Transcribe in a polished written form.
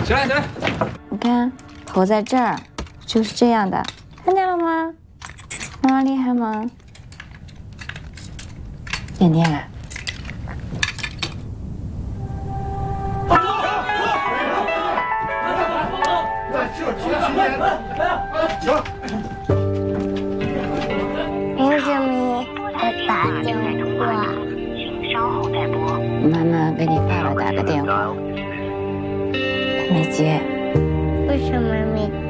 起来起来！ 你看，头在这儿，就是这样的，看见了吗？妈妈厉害吗？点点。 林志明，我打电话。 请稍后再拨。 妈妈给你爸爸打个电话，他没接。